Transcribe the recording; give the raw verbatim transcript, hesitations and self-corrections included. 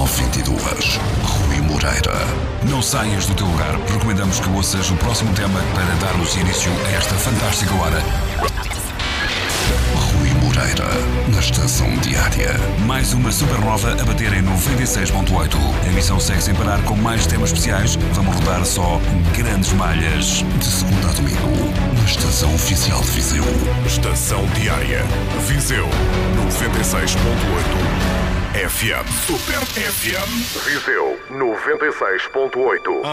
vinte e duas. Rui Moreira. Não saias do teu lugar. Recomendamos que ouças o próximo tema para darmos início a esta fantástica hora. Rui Moreira, na Estação Diária. Mais uma supernova a bater em noventa e seis ponto oito. A emissão segue sem parar com mais temas especiais. Vamos rodar só grandes malhas. De segunda a domingo, na Estação Oficial de Viseu. Estação Diária. Viseu, noventa e seis ponto oito. F M. Super F M. Viseu, noventa e seis ponto oito.